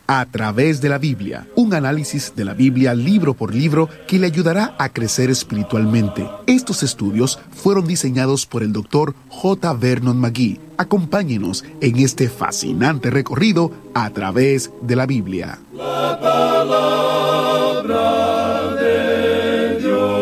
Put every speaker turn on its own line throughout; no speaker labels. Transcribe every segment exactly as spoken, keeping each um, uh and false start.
A través de la Biblia, un análisis de la Biblia libro por libro que le ayudará a crecer espiritualmente. Estos estudios fueron diseñados por el doctor J. Vernon McGee. Acompáñenos en este fascinante recorrido a través de la Biblia.
La palabra de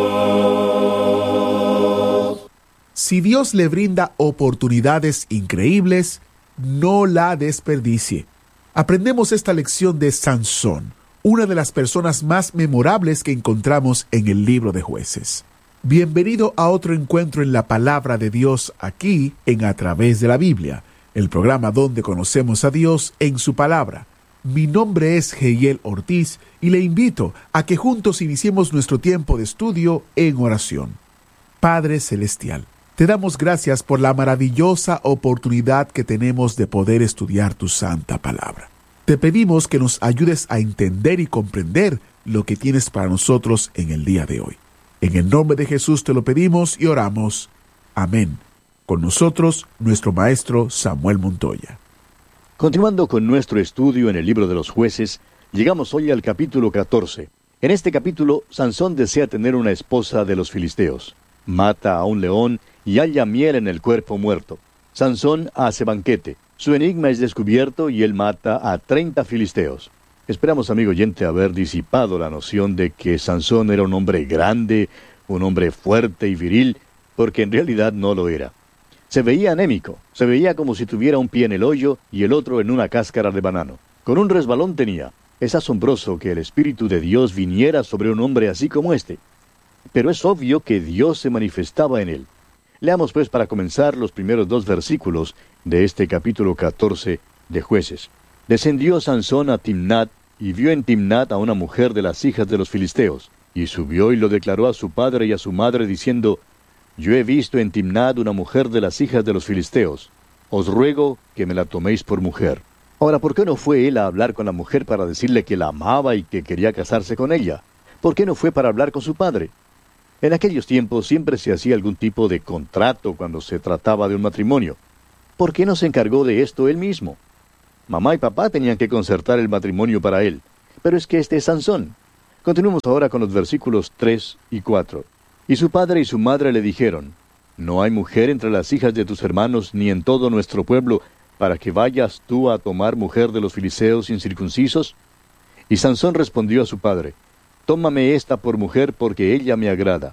Dios.
Si Dios le brinda oportunidades increíbles, no la desperdicie. Aprendemos esta lección de Sansón, una de las personas más memorables que encontramos en el libro de Jueces. Bienvenido a otro encuentro en la palabra de Dios aquí en A Través de la Biblia, el programa donde conocemos a Dios en su palabra. Mi nombre es Heiel Ortiz y le invito a que juntos iniciemos nuestro tiempo de estudio en oración. Padre Celestial, te damos gracias por la maravillosa oportunidad que tenemos de poder estudiar tu santa palabra. Te pedimos que nos ayudes a entender y comprender lo que tienes para nosotros en el día de hoy. En el nombre de Jesús te lo pedimos y oramos. Amén. Con nosotros, nuestro maestro Samuel Montoya.
Continuando con nuestro estudio en el libro de los Jueces, llegamos hoy al capítulo catorce. En este capítulo, Sansón desea tener una esposa de los filisteos. Mata a un león y halla miel en el cuerpo muerto. Sansón hace banquete. Su enigma es descubierto y él mata a treinta filisteos. Esperamos, amigo oyente, haber disipado la noción de que Sansón era un hombre grande, un hombre fuerte y viril, porque en realidad no lo era. Se veía anémico, se veía como si tuviera un pie en el hoyo y el otro en una cáscara de banano. Con un resbalón tenía. Es asombroso que el Espíritu de Dios viniera sobre un hombre así como este. Pero es obvio que Dios se manifestaba en él. Leamos pues para comenzar los primeros dos versículos de este capítulo catorce de Jueces. Descendió Sansón a Timnat, y vio en Timnat a una mujer de las hijas de los filisteos, y subió y lo declaró a su padre y a su madre, diciendo: Yo he visto en Timnat una mujer de las hijas de los filisteos. Os ruego que me la toméis por mujer. Ahora, ¿por qué no fue él a hablar con la mujer para decirle que la amaba y que quería casarse con ella? ¿Por qué no fue para hablar con su padre? En aquellos tiempos siempre se hacía algún tipo de contrato cuando se trataba de un matrimonio. ¿Por qué no se encargó de esto él mismo? Mamá y papá tenían que concertar el matrimonio para él. Pero es que este es Sansón. Continuemos ahora con los versículos tres y cuatro. Y su padre y su madre le dijeron: No hay mujer entre las hijas de tus hermanos ni en todo nuestro pueblo, para que vayas tú a tomar mujer de los filisteos incircuncisos. Y Sansón respondió a su padre: Tómame esta por mujer, porque ella me agrada.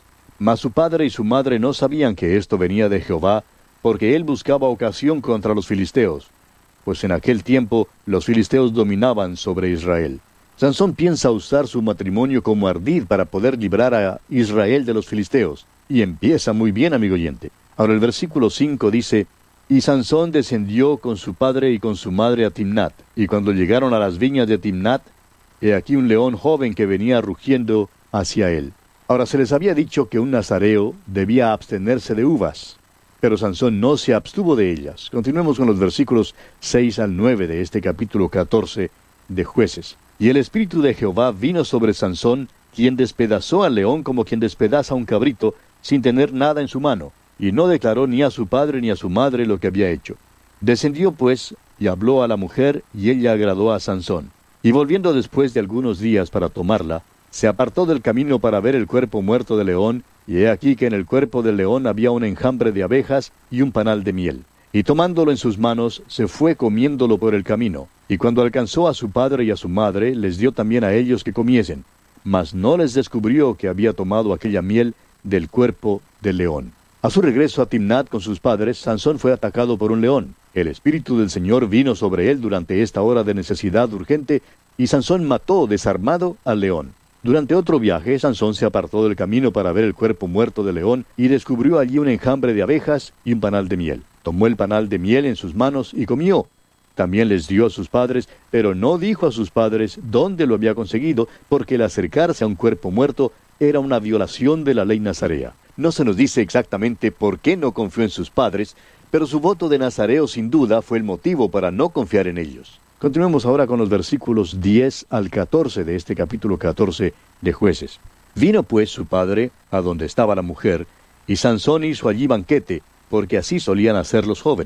Mas su padre y su madre no sabían que esto venía de Jehová, porque él buscaba ocasión contra los filisteos, pues en aquel tiempo los filisteos dominaban sobre Israel. Sansón piensa usar su matrimonio como ardid para poder librar a Israel de los filisteos, y empieza muy bien, amigo oyente. Ahora el versículo cinco dice: Y Sansón descendió con su padre y con su madre a Timnat, y cuando llegaron a las viñas de Timnat, he aquí un león joven que venía rugiendo hacia él. Ahora se les había dicho que un nazareo debía abstenerse de uvas, pero Sansón no se abstuvo de ellas. Continuemos con los versículos seis al nueve de este capítulo catorce de Jueces. Y el Espíritu de Jehová vino sobre Sansón, quien despedazó al león como quien despedaza a un cabrito, sin tener nada en su mano, y no declaró ni a su padre ni a su madre lo que había hecho. Descendió pues, y habló a la mujer, y ella agradó a Sansón. Y volviendo después de algunos días para tomarla, se apartó del camino para ver el cuerpo muerto del león, y he aquí que en el cuerpo del león había un enjambre de abejas y un panal de miel. Y tomándolo en sus manos, se fue comiéndolo por el camino. Y cuando alcanzó a su padre y a su madre, les dio también a ellos que comiesen. Mas no les descubrió que había tomado aquella miel del cuerpo del león. A su regreso a Timnat con sus padres, Sansón fue atacado por un león. El Espíritu del Señor vino sobre él durante esta hora de necesidad urgente, y Sansón mató desarmado al león. Durante otro viaje, Sansón se apartó del camino para ver el cuerpo muerto del león, y descubrió allí un enjambre de abejas y un panal de miel. Tomó el panal de miel en sus manos y comió. También les dio a sus padres, pero no dijo a sus padres dónde lo había conseguido, porque el acercarse a un cuerpo muerto era una violación de la ley nazarea. No se nos dice exactamente por qué no confió en sus padres, pero su voto de nazareo sin duda fue el motivo para no confiar en ellos. Continuemos ahora con los versículos diez al catorce de este capítulo catorce de Jueces. Vino pues su padre a donde estaba la mujer, y Sansón hizo allí banquete, porque así solían hacer los jóvenes.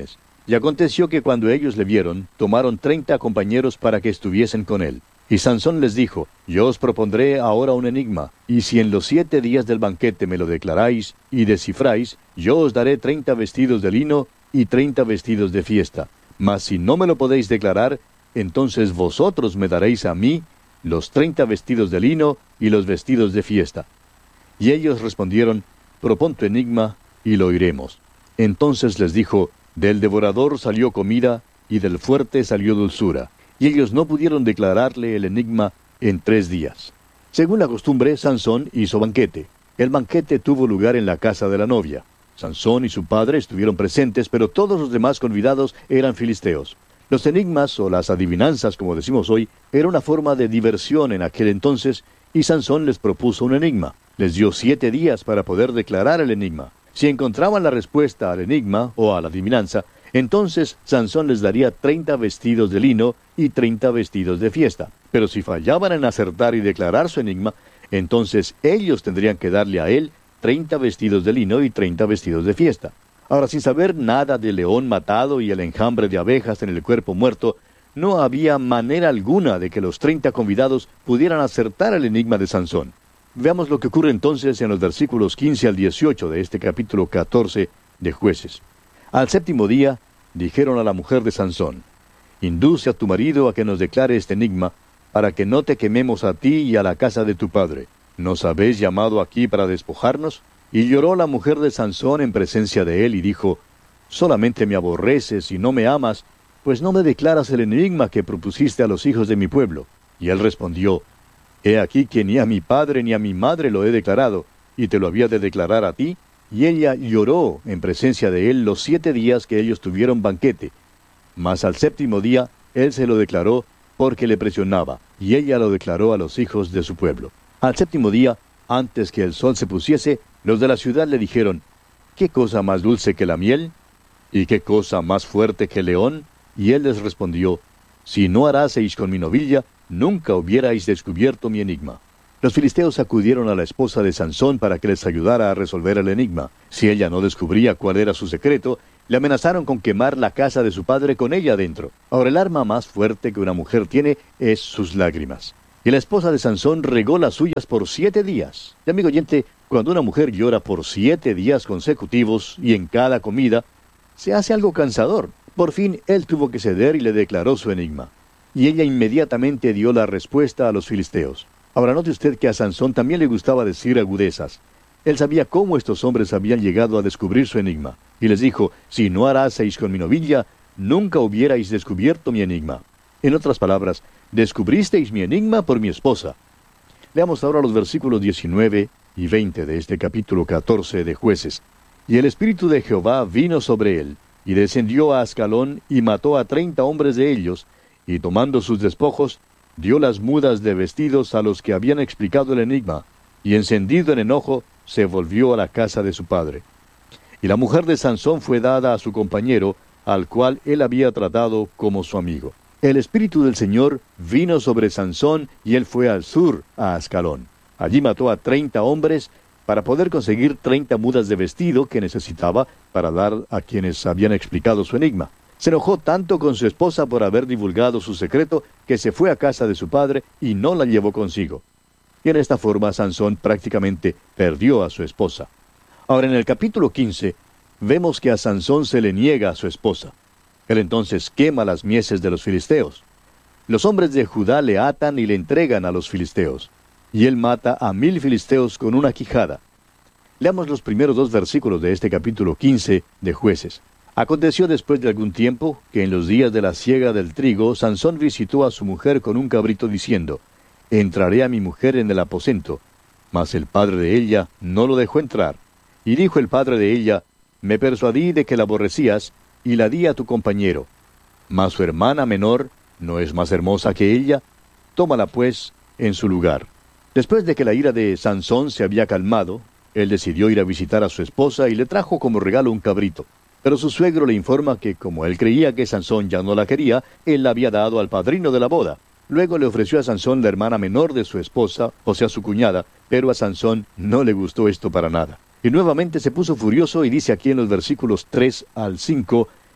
Y aconteció que cuando ellos le vieron, tomaron treinta compañeros para que estuviesen con él. Y Sansón les dijo, yo os propondré ahora un enigma, y si en los siete días del banquete me lo declaráis y descifráis, yo os daré treinta vestidos de lino y treinta vestidos de fiesta. Mas si no me lo podéis declarar, entonces vosotros me daréis a mí los treinta vestidos de lino y los vestidos de fiesta. Y ellos respondieron, propón tu enigma, y lo oiremos. Entonces les dijo, del devorador salió comida, y del fuerte salió dulzura. Y ellos no pudieron declararle el enigma en tres días. Según la costumbre, Sansón hizo banquete. El banquete tuvo lugar en la casa de la novia. Sansón y su padre estuvieron presentes, pero todos los demás convidados eran filisteos. Los enigmas, o las adivinanzas, como decimos hoy, era una forma de diversión en aquel entonces, y Sansón les propuso un enigma. Les dio siete días para poder declarar el enigma. Si encontraban la respuesta al enigma, o a la adivinanza, entonces Sansón les daría treinta vestidos de lino y treinta vestidos de fiesta. Pero si fallaban en acertar y declarar su enigma, entonces ellos tendrían que darle a él treinta vestidos de lino y treinta vestidos de fiesta. Ahora, sin saber nada del león matado y el enjambre de abejas en el cuerpo muerto, no había manera alguna de que los treinta convidados pudieran acertar el enigma de Sansón. Veamos lo que ocurre entonces en los versículos quince al dieciocho de este capítulo catorce de Jueces. Al séptimo día, dijeron a la mujer de Sansón, induce a tu marido a que nos declare este enigma, para que no te quememos a ti y a la casa de tu padre. ¿Nos habéis llamado aquí para despojarnos? Y lloró la mujer de Sansón en presencia de él y dijo, solamente me aborreces y no me amas, pues no me declaras el enigma que propusiste a los hijos de mi pueblo. Y él respondió, he aquí que ni a mi padre ni a mi madre lo he declarado, y te lo había de declarar a ti. Y ella lloró en presencia de él los siete días que ellos tuvieron banquete. Mas al séptimo día él se lo declaró porque le presionaba, y ella lo declaró a los hijos de su pueblo. Al séptimo día, antes que el sol se pusiese, los de la ciudad le dijeron, ¿qué cosa más dulce que la miel? ¿Y qué cosa más fuerte que el león? Y él les respondió, si no haraseis con mi novilla, nunca hubierais descubierto mi enigma. Los filisteos acudieron a la esposa de Sansón para que les ayudara a resolver el enigma. Si ella no descubría cuál era su secreto, le amenazaron con quemar la casa de su padre con ella adentro. Ahora, el arma más fuerte que una mujer tiene es sus lágrimas. Y la esposa de Sansón regó las suyas por siete días. Y amigo oyente, cuando una mujer llora por siete días consecutivos y en cada comida, se hace algo cansador. Por fin, él tuvo que ceder y le declaró su enigma. Y ella inmediatamente dio la respuesta a los filisteos. Ahora, note usted que a Sansón también le gustaba decir agudezas. Él sabía cómo estos hombres habían llegado a descubrir su enigma. Y les dijo, si no haraseis con mi novilla, nunca hubierais descubierto mi enigma. En otras palabras, descubristeis mi enigma por mi esposa. Leamos ahora los versículos diecinueve y veinte de este capítulo catorce de Jueces. Y el Espíritu de Jehová vino sobre él, y descendió a Ascalón, y mató a treinta hombres de ellos, y tomando sus despojos, dio las mudas de vestidos a los que habían explicado el enigma, y encendido en enojo, se volvió a la casa de su padre. Y la mujer de Sansón fue dada a su compañero, al cual él había tratado como su amigo. El Espíritu del Señor vino sobre Sansón, y él fue al sur, a Ascalón. Allí mató a treinta hombres, para poder conseguir treinta mudas de vestido que necesitaba para dar a quienes habían explicado su enigma. Se enojó tanto con su esposa por haber divulgado su secreto, que se fue a casa de su padre y no la llevó consigo. Y en esta forma Sansón prácticamente perdió a su esposa. Ahora, en el capítulo quince, vemos que a Sansón se le niega a su esposa. Él entonces quema las mieses de los filisteos. Los hombres de Judá le atan y le entregan a los filisteos. Y él mata a mil filisteos con una quijada. Leamos los primeros dos versículos de este capítulo quince de Jueces. Aconteció después de algún tiempo, que en los días de la siega del trigo, Sansón visitó a su mujer con un cabrito diciendo, entraré a mi mujer en el aposento. Mas el padre de ella no lo dejó entrar. Y dijo el padre de ella, me persuadí de que la aborrecías, y la di a tu compañero. Mas su hermana menor, ¿no es más hermosa que ella? Tómala pues en su lugar. Después de que la ira de Sansón se había calmado, él decidió ir a visitar a su esposa y le trajo como regalo un cabrito. Pero su suegro le informa que, como él creía que Sansón ya no la quería, él la había dado al padrino de la boda. Luego le ofreció a Sansón la hermana menor de su esposa, o sea, su cuñada, pero a Sansón no le gustó esto para nada. Y nuevamente se puso furioso y dice aquí en los versículos tres al cinco,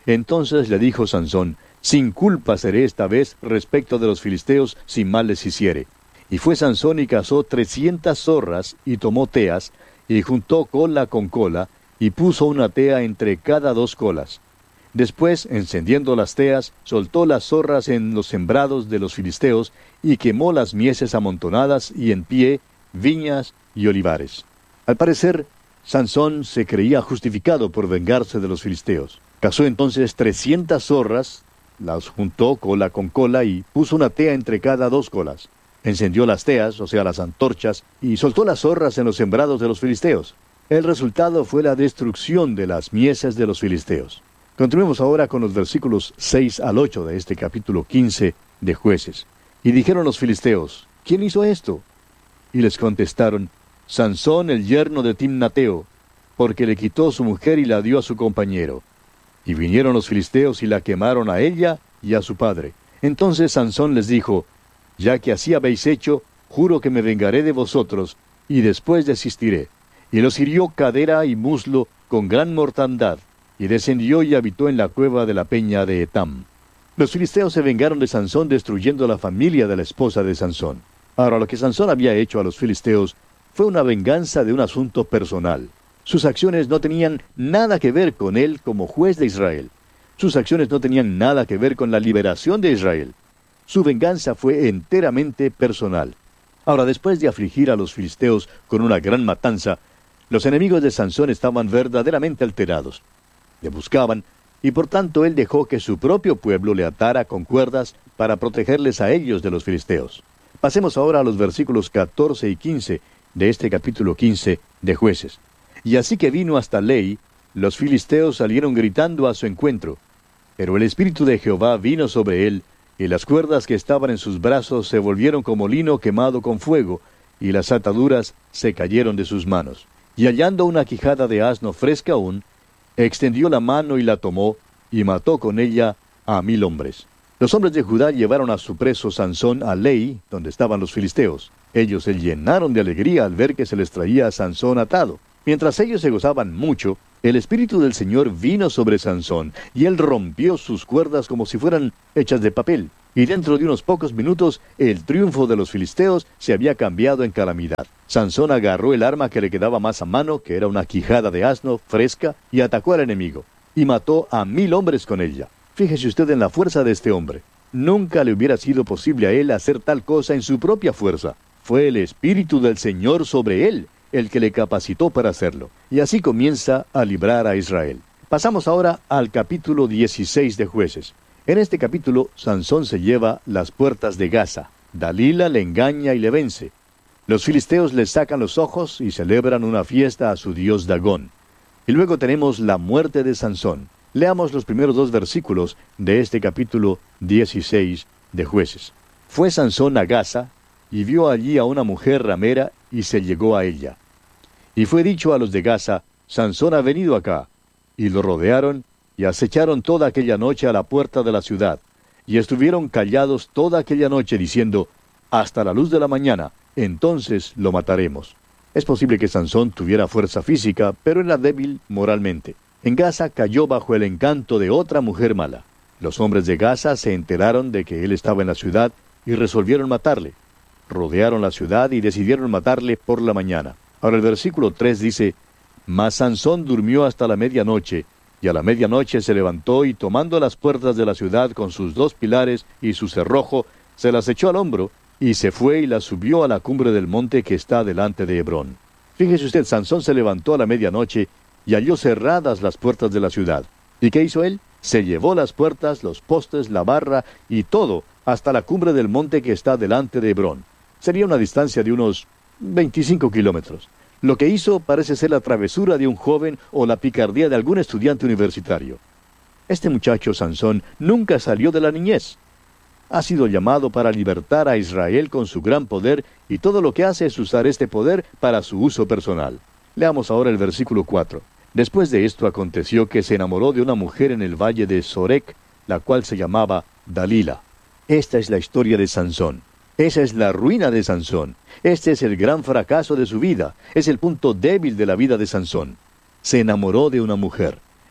Entonces le dijo Sansón: sin culpa seré esta vez respecto de los filisteos, si mal les hiciere. Y fue Sansón y cazó trescientas zorras, y tomó teas, y juntó cola con cola, y puso una tea entre cada dos colas. Después, encendiendo las teas, soltó las zorras en los sembrados de los filisteos, y quemó las mieses amontonadas y en pie, viñas y olivares. Al parecer, Sansón se creía justificado por vengarse de los filisteos. Cazó entonces trescientas zorras, las juntó cola con cola y puso una tea entre cada dos colas. Encendió las teas, o sea las antorchas, y soltó las zorras en los sembrados de los filisteos. El resultado fue la destrucción de las mieses de los filisteos. Continuemos ahora con los versículos seis al ocho de este capítulo quince de Jueces. Y dijeron los filisteos: ¿quién hizo esto? Y les contestaron: Sansón, el yerno de Timnateo, porque le quitó su mujer y la dio a su compañero. Y vinieron los filisteos y la quemaron a ella y a su padre. Entonces Sansón les dijo: ya que así habéis hecho, juro que me vengaré de vosotros, y después desistiré. Y los hirió cadera y muslo con gran mortandad, y descendió y habitó en la cueva de la peña de Etam. Los filisteos se vengaron de Sansón destruyendo la familia de la esposa de Sansón. Ahora, lo que Sansón había hecho a los filisteos fue una venganza de un asunto personal. Sus acciones no tenían nada que ver con él como juez de Israel. Sus acciones no tenían nada que ver con la liberación de Israel. Su venganza fue enteramente personal. Ahora, después de afligir a los filisteos con una gran matanza, los enemigos de Sansón estaban verdaderamente alterados. Le buscaban, y por tanto él dejó que su propio pueblo le atara con cuerdas para protegerles a ellos de los filisteos. Pasemos ahora a los versículos catorce y quince de este capítulo quince de Jueces. Y así que vino hasta Lei, los filisteos salieron gritando a su encuentro. Pero el Espíritu de Jehová vino sobre él, y las cuerdas que estaban en sus brazos se volvieron como lino quemado con fuego, y las ataduras se cayeron de sus manos. Y hallando una quijada de asno fresca aún, extendió la mano y la tomó, y mató con ella a mil hombres. Los hombres de Judá llevaron a su preso Sansón a Lei, donde estaban los filisteos. Ellos se llenaron de alegría al ver que se les traía a Sansón atado. Mientras ellos se gozaban mucho, el Espíritu del Señor vino sobre Sansón, y él rompió sus cuerdas como si fueran hechas de papel. Y dentro de unos pocos minutos, el triunfo de los filisteos se había cambiado en calamidad. Sansón agarró el arma que le quedaba más a mano, que era una quijada de asno fresca, y atacó al enemigo, y mató a mil hombres con ella. Fíjese usted en la fuerza de este hombre. Nunca le hubiera sido posible a él hacer tal cosa en su propia fuerza. Fue el Espíritu del Señor sobre él el que le capacitó para hacerlo. Y así comienza a librar a Israel. Pasamos ahora al capítulo dieciséis de Jueces. En este capítulo, Sansón se lleva las puertas de Gaza. Dalila le engaña y le vence. Los filisteos le sacan los ojos y celebran una fiesta a su dios Dagón. Y luego tenemos la muerte de Sansón. Leamos los primeros dos versículos de este capítulo dieciséis de Jueces. Fue Sansón a Gaza, y vio allí a una mujer ramera, y se llegó a ella. Y fue dicho a los de Gaza: Sansón ha venido acá. Y lo rodearon, y acecharon toda aquella noche a la puerta de la ciudad. Y estuvieron callados toda aquella noche, diciendo: hasta la luz de la mañana, entonces lo mataremos. Es posible que Sansón tuviera fuerza física, pero era débil moralmente. En Gaza cayó bajo el encanto de otra mujer mala. Los hombres de Gaza se enteraron de que él estaba en la ciudad, y resolvieron matarle. Rodearon la ciudad y decidieron matarle por la mañana. Ahora el versículo tres dice: Mas Sansón durmió hasta la medianoche, y a la medianoche se levantó, y tomando las puertas de la ciudad con sus dos pilares y su cerrojo, se las echó al hombro, y se fue y las subió a la cumbre del monte que está delante de Hebrón. Fíjese usted, Sansón se levantó a la medianoche, y halló cerradas las puertas de la ciudad. ¿Y qué hizo él? Se llevó las puertas, los postes, la barra, y todo, hasta la cumbre del monte que está delante de Hebrón. Sería una distancia de unos veinticinco kilómetros. Lo que hizo parece ser la travesura de un joven o la picardía de algún estudiante universitario. Este muchacho Sansón nunca salió de la niñez. Ha sido llamado para libertar a Israel con su gran poder, y todo lo que hace es usar este poder para su uso personal. Leamos ahora el versículo cuatro. Después de esto aconteció que se enamoró de una mujer en el valle de Sorek, la cual se llamaba Dalila. Esta es la historia de Sansón. Esa es la ruina de Sansón. Este es el gran fracaso de su vida. Es el punto débil de la vida de Sansón. Se enamoró de una mujer.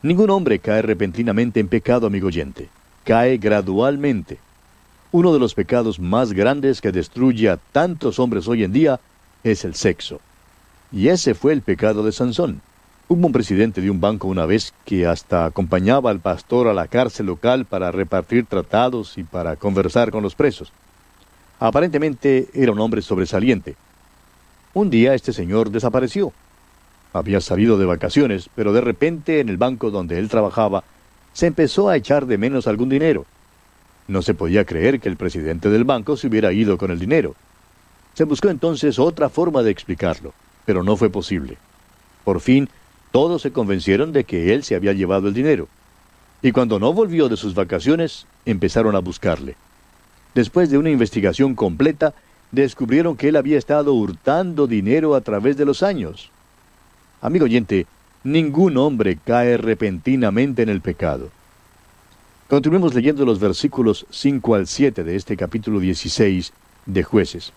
Ningún hombre cae repentinamente en pecado, amigo oyente. Cae gradualmente. Uno de los pecados más grandes que destruye a tantos hombres hoy en día es el sexo. Y ese fue el pecado de Sansón. Hubo un presidente de un banco una vez que hasta acompañaba al pastor a la cárcel local para repartir tratados y para conversar con los presos. Aparentemente era un hombre sobresaliente. Un día este señor desapareció. Había salido de vacaciones, pero de repente en el banco donde él trabajaba se empezó a echar de menos algún dinero. No se podía creer que el presidente del banco se hubiera ido con el dinero. Se buscó entonces otra forma de explicarlo, pero no fue posible. Por fin, todos se convencieron de que él se había llevado el dinero. Y cuando no volvió de sus vacaciones, empezaron a buscarle. Después de una investigación completa, descubrieron que él había estado hurtando dinero a través de los años. Amigo oyente, ningún hombre cae repentinamente en el pecado. Continuemos leyendo los versículos cinco al siete de este capítulo dieciséis de Jueces.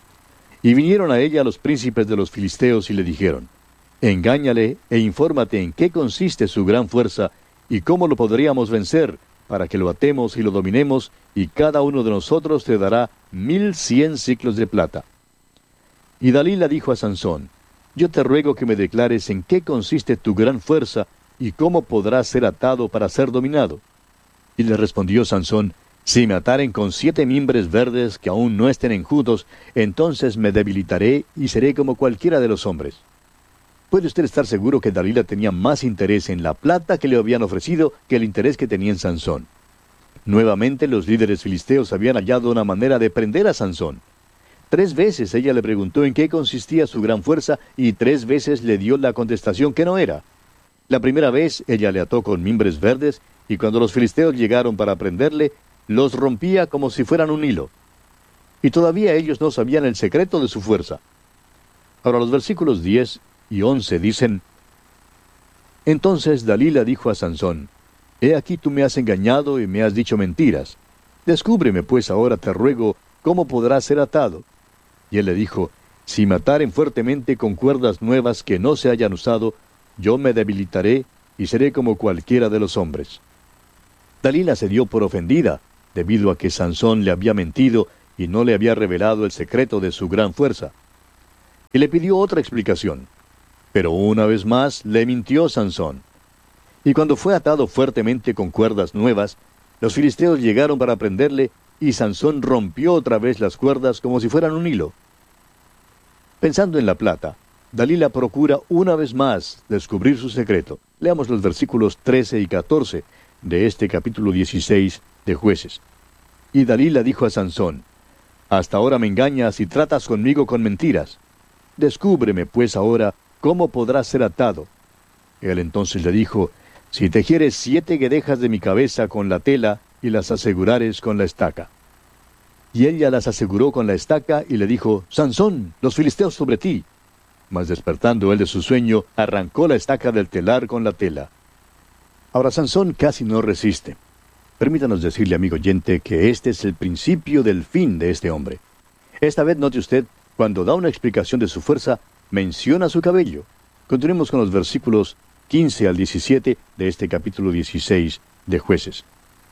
Y vinieron a ella los príncipes de los filisteos y le dijeron: engáñale e infórmate en qué consiste su gran fuerza y cómo lo podríamos vencer, para que lo atemos y lo dominemos, y cada uno de nosotros te dará mil cien siclos de plata. Y Dalila dijo a Sansón: yo te ruego que me declares en qué consiste tu gran fuerza y cómo podrás ser atado para ser dominado. Y le respondió Sansón: si me ataren con siete mimbres verdes que aún no estén enjutos, entonces me debilitaré y seré como cualquiera de los hombres. Puede usted estar seguro que Dalila tenía más interés en la plata que le habían ofrecido que el interés que tenía en Sansón. Nuevamente los líderes filisteos habían hallado una manera de prender a Sansón. Tres veces ella le preguntó en qué consistía su gran fuerza y tres veces le dio la contestación que no era. La primera vez ella le ató con mimbres verdes y cuando los filisteos llegaron para prenderle, los rompía como si fueran un hilo. Y todavía ellos no sabían el secreto de su fuerza. Ahora los versículos diez y once dicen: entonces Dalila dijo a Sansón: he aquí tú me has engañado y me has dicho mentiras. Descúbreme pues ahora, te ruego, cómo podrás ser atado. Y él le dijo: si me ataren fuertemente con cuerdas nuevas que no se hayan usado, yo me debilitaré y seré como cualquiera de los hombres. Dalila se dio por ofendida, debido a que Sansón le había mentido y no le había revelado el secreto de su gran fuerza. Y le pidió otra explicación. Pero una vez más le mintió Sansón. Y cuando fue atado fuertemente con cuerdas nuevas, los filisteos llegaron para prenderle, y Sansón rompió otra vez las cuerdas como si fueran un hilo. Pensando en la plata, Dalila procura una vez más descubrir su secreto. Leamos los versículos trece y catorce de este capítulo dieciséis de Jueces. Y Dalila dijo a Sansón: hasta ahora me engañas y tratas conmigo con mentiras. Descúbreme pues ahora cómo podrás ser atado. Él entonces le dijo: si tejieres siete guedejas de mi cabeza con la tela y las asegurares con la estaca. Y ella las aseguró con la estaca y le dijo: Sansón, los filisteos sobre ti. Mas despertando él de su sueño, arrancó la estaca del telar con la tela. Ahora Sansón casi no resiste. Permítanos decirle, amigo oyente, que este es el principio del fin de este hombre. Esta vez note usted, cuando da una explicación de su fuerza, menciona su cabello. Continuemos con los versículos quince al diecisiete de este capítulo dieciséis de Jueces.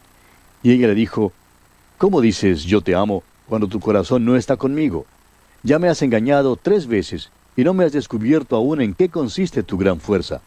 Y ella le dijo: ¿cómo dices yo te amo cuando tu corazón no está conmigo? Ya me has engañado tres veces y no me has descubierto aún en qué consiste tu gran fuerza.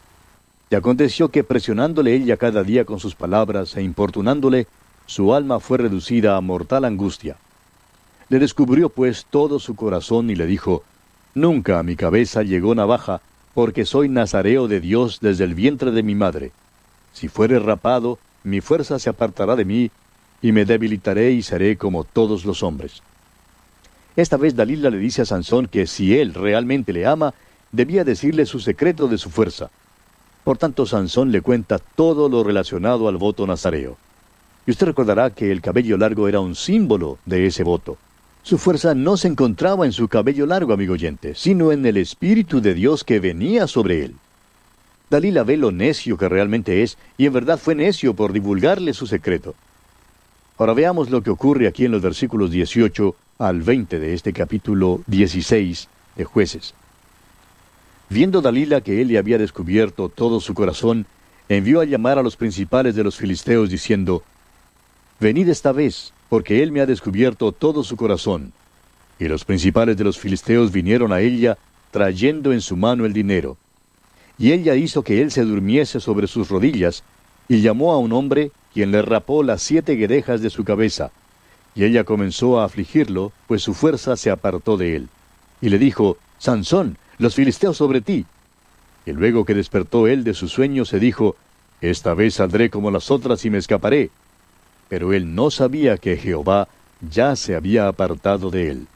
Y aconteció que presionándole ella cada día con sus palabras e importunándole, su alma fue reducida a mortal angustia. Le descubrió pues todo su corazón y le dijo: nunca a mi cabeza llegó navaja, porque soy nazareo de Dios desde el vientre de mi madre. Si fuere rapado, mi fuerza se apartará de mí, y me debilitaré y seré como todos los hombres. Esta vez Dalila le dice a Sansón que si él realmente le ama, debía decirle su secreto de su fuerza. Por tanto, Sansón le cuenta todo lo relacionado al voto nazareo. Y usted recordará que el cabello largo era un símbolo de ese voto. Su fuerza no se encontraba en su cabello largo, amigo oyente, sino en el Espíritu de Dios que venía sobre él. Dalila ve lo necio que realmente es, y en verdad fue necio por divulgarle su secreto. Ahora veamos lo que ocurre aquí en los versículos dieciocho al veinte de este capítulo dieciséis de Jueces. Viendo Dalila que él le había descubierto todo su corazón, envió a llamar a los principales de los filisteos, diciendo: Venid esta vez, porque él me ha descubierto todo su corazón. Y los principales de los filisteos vinieron a ella, trayendo en su mano el dinero. Y ella hizo que él se durmiese sobre sus rodillas, y llamó a un hombre, quien le rapó las siete guedejas de su cabeza. Y ella comenzó a afligirlo, pues su fuerza se apartó de él. Y le dijo: Sansón, los filisteos sobre ti. Y luego que despertó él de su sueño, se dijo: Esta vez saldré como las otras y me escaparé. Pero él no sabía que Jehová ya se había apartado de él.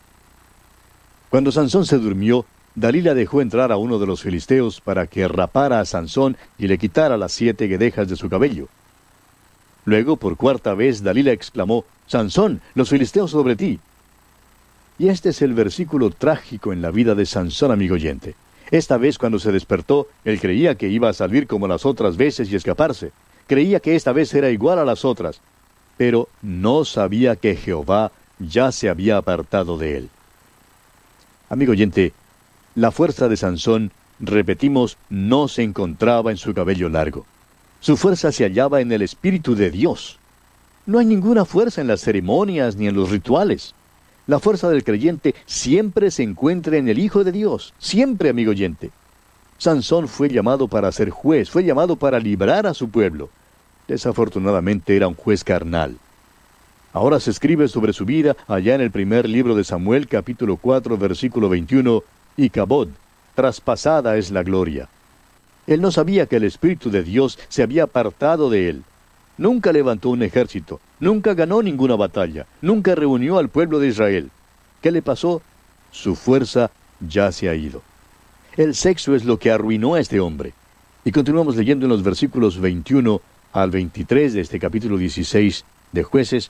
Cuando Sansón se durmió, Dalila dejó entrar a uno de los filisteos para que rapara a Sansón y le quitara las siete guedejas de su cabello. Luego, por cuarta vez, Dalila exclamó: Sansón, los filisteos sobre ti. Y este es el versículo trágico en la vida de Sansón, amigo oyente. Esta vez, cuando se despertó, él creía que iba a salir como las otras veces y escaparse. Creía que esta vez era igual a las otras. Pero no sabía que Jehová ya se había apartado de él. Amigo oyente, la fuerza de Sansón, repetimos, no se encontraba en su cabello largo. Su fuerza se hallaba en el Espíritu de Dios. No hay ninguna fuerza en las ceremonias ni en los rituales. La fuerza del creyente siempre se encuentra en el Hijo de Dios. Siempre, amigo oyente. Sansón fue llamado para ser juez, fue llamado para librar a su pueblo. Desafortunadamente era un juez carnal. Ahora se escribe sobre su vida allá en el primer libro de Samuel, capítulo cuatro, versículo veintiuno, y Cabod, traspasada es la gloria. Él no sabía que el Espíritu de Dios se había apartado de él. Nunca levantó un ejército, nunca ganó ninguna batalla, nunca reunió al pueblo de Israel. ¿Qué le pasó? Su fuerza ya se ha ido. El sexo es lo que arruinó a este hombre. Y continuamos leyendo en los versículos veintiuno al veintitrés de este capítulo dieciséis de Jueces.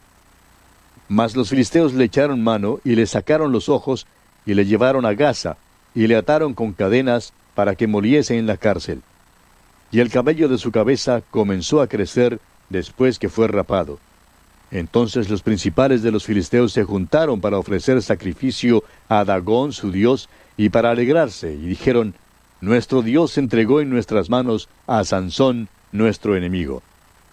Mas los filisteos le echaron mano y le sacaron los ojos y le llevaron a Gaza y le ataron con cadenas para que muriese en la cárcel. Y el cabello de su cabeza comenzó a crecer después que fue rapado. Entonces los principales de los filisteos se juntaron para ofrecer sacrificio a Dagón, su dios, y para alegrarse, y dijeron: Nuestro Dios entregó en nuestras manos a Sansón, nuestro enemigo.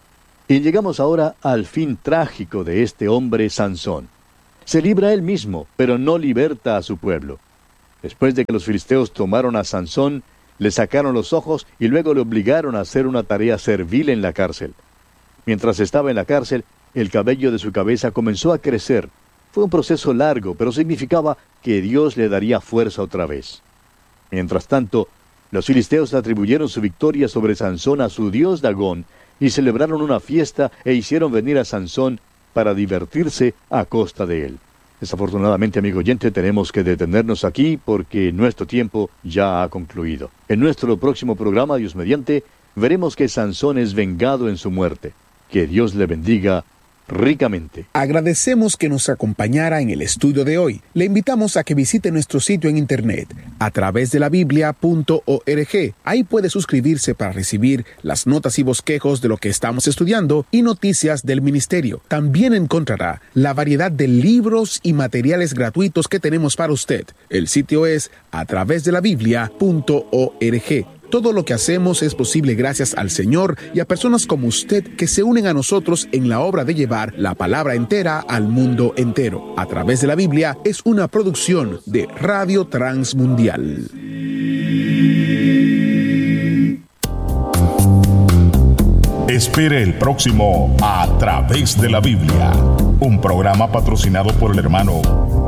Y llegamos ahora al fin trágico de este hombre Sansón. Se libra él mismo, pero no liberta a su pueblo. Después de que los filisteos tomaron a Sansón, le sacaron los ojos y luego le obligaron a hacer una tarea servil en la cárcel. Mientras estaba en la cárcel, el cabello de su cabeza comenzó a crecer. Fue un proceso largo, pero significaba que Dios le daría fuerza otra vez. Mientras tanto, los filisteos atribuyeron su victoria sobre Sansón a su dios Dagón, y celebraron una fiesta e hicieron venir a Sansón para divertirse a costa de él. Desafortunadamente, amigo oyente, tenemos que detenernos aquí porque nuestro tiempo ya ha concluido. En nuestro próximo programa, Dios mediante, veremos que Sansón es vengado en su muerte. Que Dios le bendiga ricamente.
Agradecemos que nos acompañara en el estudio de hoy. Le invitamos a que visite nuestro sitio en internet a través de la biblia punto org. Ahí puede suscribirse para recibir las notas y bosquejos de lo que estamos estudiando y noticias del ministerio. También encontrará la variedad de libros y materiales gratuitos que tenemos para usted. El sitio es a través de la biblia punto org. Todo lo que hacemos es posible gracias al Señor y a personas como usted que se unen a nosotros en la obra de llevar la palabra entera al mundo entero. A través de la Biblia es una producción de Radio Transmundial.
Espere el próximo A Través de la Biblia, un programa patrocinado por el hermano